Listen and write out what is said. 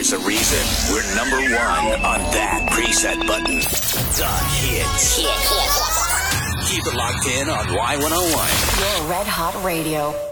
There's a reason we're number one on that preset button. The Hits. Keep it locked in on Y101. Your Red Hot Radio.